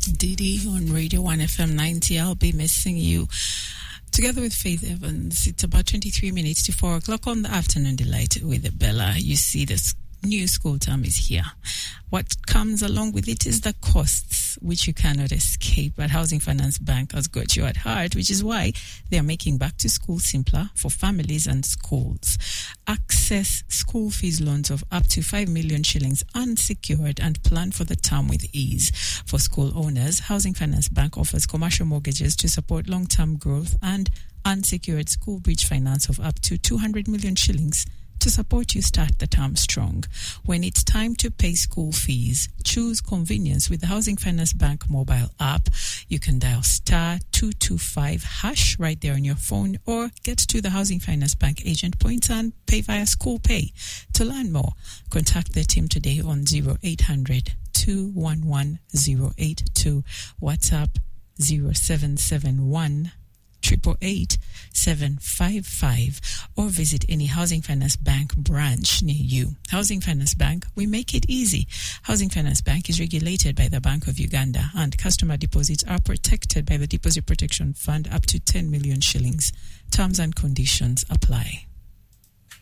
Diddy on Radio 1 FM 90. I'll be missing you. Together with Faith Evans, it's about 23 minutes to 4 o'clock on the afternoon delight with Bella. You see, this new school term is here. What comes along with it is the costs, which you cannot escape. But Housing Finance Bank has got you at heart, which is why they are making back to school simpler for families and schools. Access school fees loans of up to 5 million shillings unsecured and plan for the term with ease. For school owners, Housing Finance Bank offers commercial mortgages to support long-term growth and unsecured school bridge finance of up to 200 million shillings to support you start the term strong. When it's time to pay school fees, choose convenience with the Housing Finance Bank mobile app. You can dial *225# right there on your phone, or get to the Housing Finance Bank agent points and pay via School Pay. To learn more, contact the team today on 0800 211 082, WhatsApp 0771 888 755, or visit any Housing Finance Bank branch near you. Housing Finance Bank, we make it easy. Housing Finance Bank is regulated by the Bank of Uganda, and customer deposits are protected by the Deposit Protection Fund up to 10 million shillings. Terms and conditions apply.